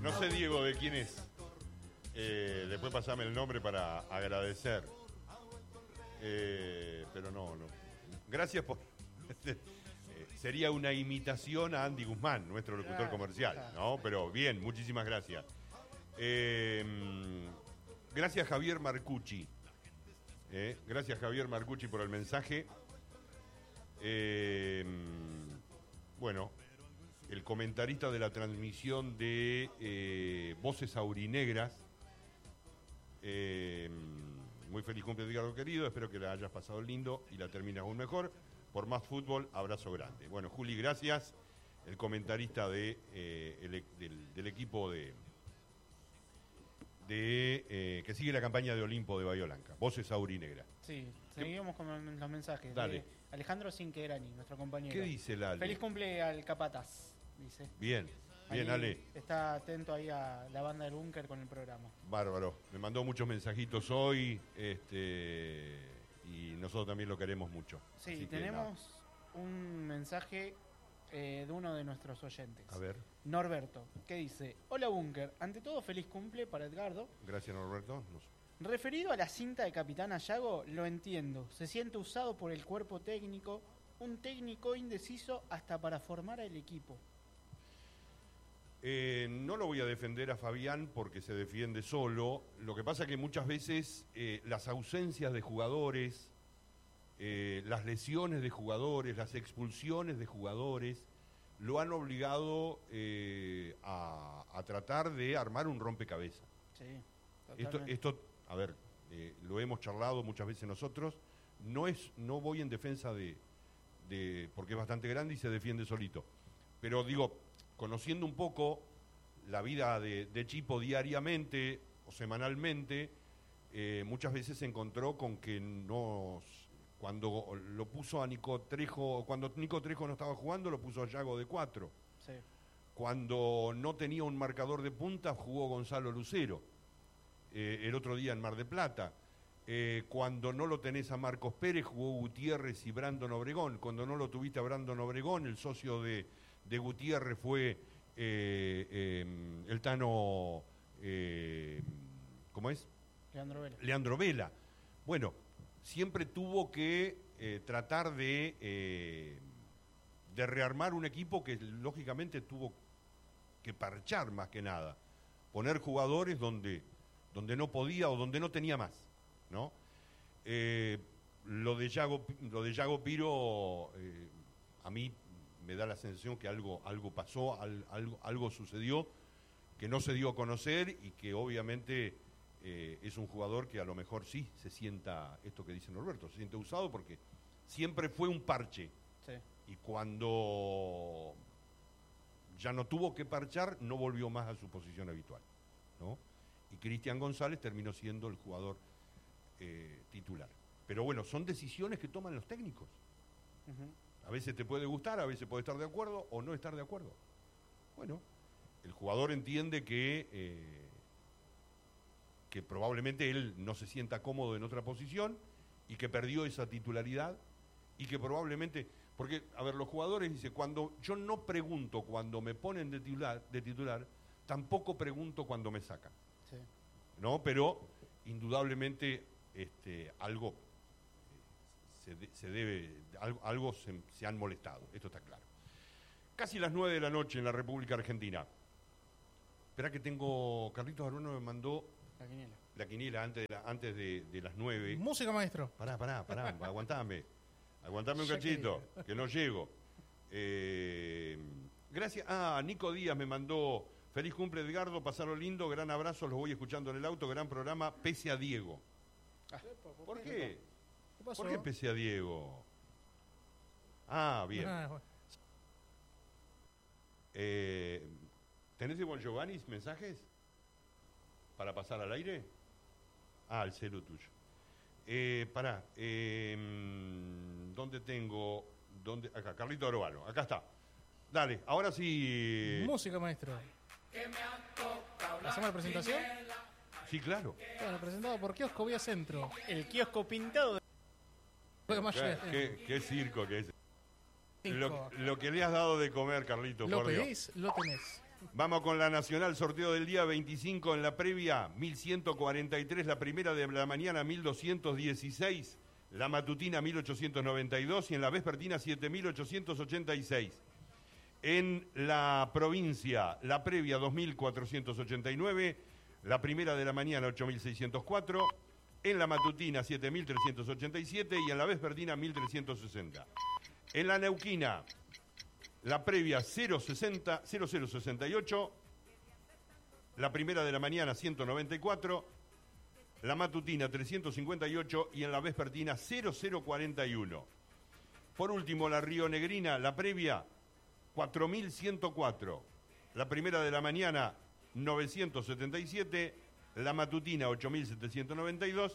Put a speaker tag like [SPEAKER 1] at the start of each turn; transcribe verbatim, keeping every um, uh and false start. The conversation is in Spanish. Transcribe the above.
[SPEAKER 1] No sé, Diego, de quién es. Eh, después pasame el nombre para agradecer. Eh, pero no, no. Gracias por... eh, sería una imitación a Andy Guzmán, nuestro locutor
[SPEAKER 2] Claro,
[SPEAKER 1] comercial,
[SPEAKER 2] claro.
[SPEAKER 1] ¿no? Pero bien, muchísimas gracias. Eh, gracias, Javier Marcucci. Eh, gracias, Javier Marcucci, por el mensaje. Eh, bueno, el comentarista de la transmisión de eh, Voces Aurinegras. Eh, muy feliz cumpleaños, Edgardo querido. Espero que la hayas pasado lindo y la termines aún mejor. Por más fútbol, abrazo grande. Bueno, Juli, gracias. El comentarista de, eh, el, del, del equipo de, de eh, que sigue la campaña de Olimpo de Bahía Blanca. Voces Aurinegras.
[SPEAKER 2] Sí, seguimos con los mensajes.
[SPEAKER 1] Dale.
[SPEAKER 2] De Alejandro Cinquerani, nuestro compañero.
[SPEAKER 1] ¿Qué dice la Ale?
[SPEAKER 2] Feliz cumple al Capataz, dice.
[SPEAKER 1] Bien, bien,
[SPEAKER 2] Ahí
[SPEAKER 1] Ale.
[SPEAKER 2] Está atento ahí a la banda del búnker con el programa.
[SPEAKER 1] Bárbaro. Me mandó muchos mensajitos hoy. Este, y nosotros también lo queremos mucho.
[SPEAKER 2] Sí,
[SPEAKER 1] Así que
[SPEAKER 2] tenemos un mensaje eh, de uno de nuestros oyentes.
[SPEAKER 1] nada. A ver,
[SPEAKER 2] Norberto, que dice: Hola búnker, ante todo feliz cumple para Edgardo.
[SPEAKER 1] gracias, Norberto. Nos-
[SPEAKER 2] Referido a la cinta de Capitán Ayago, lo entiendo. Se siente usado por el cuerpo técnico, un técnico indeciso hasta para formar al equipo.
[SPEAKER 1] Eh, no lo voy a defender a Fabián porque se defiende solo. Lo que pasa es que muchas veces eh, las ausencias de jugadores, eh, las lesiones de jugadores, las expulsiones de jugadores, lo han obligado eh, a, a tratar de armar un rompecabezas.
[SPEAKER 2] Sí,
[SPEAKER 1] Esto,
[SPEAKER 2] totalmente.
[SPEAKER 1] esto, a ver, eh, lo hemos charlado muchas veces nosotros. No es, no voy en defensa de, de, porque es bastante grande y se defiende solito. Pero digo, conociendo un poco la vida de, de Chipo diariamente o semanalmente, eh, muchas veces se encontró con que nos, cuando lo puso a Nico Trejo, cuando Nico Trejo no estaba jugando, lo puso a Yago de cuatro.
[SPEAKER 2] Sí.
[SPEAKER 1] Cuando no tenía un marcador de punta, jugó Gonzalo Lucero. Eh, el otro día en Mar de Plata. Eh, cuando no lo tenés a Marcos Pérez, jugó Gutiérrez y Brandon Obregón. Cuando no lo tuviste a Brandon Obregón, el socio de, de Gutiérrez fue eh, eh, el Tano, eh, ¿cómo es?
[SPEAKER 2] Leandro Vélez.
[SPEAKER 1] Leandro Vela. Bueno, siempre tuvo que eh, tratar de, eh, de rearmar un equipo que lógicamente tuvo que parchar más que nada. Poner jugadores donde, donde no podía o donde no tenía más, ¿no? Eh, lo de Yago, lo de Yago Piro, eh, a mí me da la sensación que algo, algo pasó, al, algo, algo sucedió, que no se dio a conocer y que obviamente eh, es un jugador que a lo mejor sí se sienta, esto que dice Norberto, se siente usado porque siempre fue un parche.
[SPEAKER 2] Sí.
[SPEAKER 1] Y cuando ya no tuvo que parchar, no volvió más a su posición habitual, ¿no? Y Cristian González terminó siendo el jugador eh, titular. Pero bueno, son decisiones que toman los técnicos.
[SPEAKER 2] Ujú.
[SPEAKER 1] A veces te puede gustar, a veces puede estar de acuerdo o no estar de acuerdo. Bueno, el jugador entiende que, eh, que probablemente él no se sienta cómodo en otra posición y que perdió esa titularidad y que probablemente... Porque, a ver, los jugadores dicen, cuando yo no pregunto cuando me ponen de titular, de titular, tampoco pregunto cuando me sacan.
[SPEAKER 2] Sí.
[SPEAKER 1] ¿No? Pero, indudablemente, este, algo eh, se, de- se debe, algo, algo se, se han molestado, esto está claro. Casi las nueve de la noche en la República Argentina. Espera que tengo, Carlitos Aruno me mandó
[SPEAKER 2] La quiniela.
[SPEAKER 1] la quiniela antes de, la- antes de, de las nueve.
[SPEAKER 3] Música, maestro.
[SPEAKER 1] Pará, pará, pará, aguantame. Aguantame un
[SPEAKER 3] Ya
[SPEAKER 1] cachito, que no llego. Eh, gracias. Ah, Nico Díaz me mandó, feliz cumple Edgardo, pasarlo lindo, gran abrazo, los voy escuchando en el auto, gran programa, pese a Diego. ¿Por qué?
[SPEAKER 3] ¿Qué pasó?
[SPEAKER 1] ¿Por qué pese a Diego? Ah, bien.
[SPEAKER 3] Ah, bueno.
[SPEAKER 1] Eh, ¿Tenés de Bon Giovanni mensajes para pasar al aire? Ah, el celu tuyo. Eh, pará, eh, ¿dónde tengo? ¿Dónde? Acá, Carlito Arovalo, acá está. Dale, ahora sí.
[SPEAKER 3] Música, maestro. ¿Hacemos la presentación?
[SPEAKER 1] Sí, claro.
[SPEAKER 3] Bueno, presentado por Kiosco Vía Centro.
[SPEAKER 2] El kiosco pintado. de-
[SPEAKER 3] Juega más
[SPEAKER 1] ¿Qué,
[SPEAKER 3] allá.
[SPEAKER 1] qué, qué circo que es.
[SPEAKER 3] Cinco.
[SPEAKER 1] Lo, lo que le has dado de comer, Carlito,
[SPEAKER 3] Lo
[SPEAKER 1] por Dios.
[SPEAKER 3] pedís, lo tenés.
[SPEAKER 1] Vamos con la nacional, sorteo del día veinticinco en la previa, mil ciento cuarenta y tres, la primera de la mañana, mil doscientos dieciséis, la matutina, mil ochocientos noventa y dos y en la vespertina, siete mil ochocientos ochenta y seis. En la provincia, la previa, dos mil cuatrocientos ochenta y nueve, la primera de la mañana, ocho mil seiscientos cuatro, en la matutina, siete mil trescientos ochenta y siete y en la vespertina, mil trescientos sesenta. En la neuquina, la previa cero cero sesenta y ocho, la primera de la mañana ciento noventa y cuatro, la matutina trescientos cincuenta y ocho y en la vespertina cero cero cuarenta y uno. Por último, la rionegrina, la previa cuatro mil ciento cuatro, la primera de la mañana novecientos setenta y siete, la matutina ocho mil setecientos noventa y dos